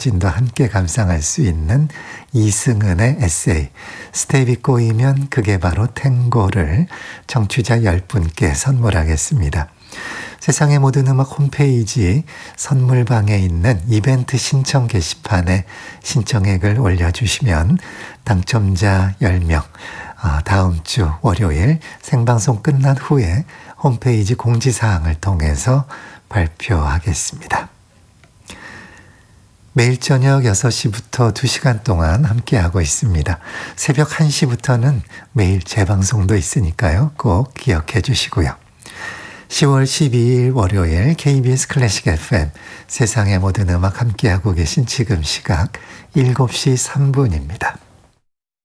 사진도 함께 감상할 수 있는 이승은의 에세이 스텝이 꼬이면 그게 바로 탱고를 청취자 10분께 선물하겠습니다. 세상의 모든 음악 홈페이지 선물방에 있는 이벤트 신청 게시판에 신청액을 올려주시면 당첨자 10명 다음 주 월요일 생방송 끝난 후에 홈페이지 공지사항을 통해서 발표하겠습니다. 매일 저녁 6시부터 2시간 동안 함께하고 있습니다. 새벽 1시부터는 매일 재방송도 있으니까요. 꼭 기억해 주시고요. 10월 12일 월요일 KBS 클래식 FM 세상의 모든 음악 함께하고 계신 지금 시각 7시 3분입니다.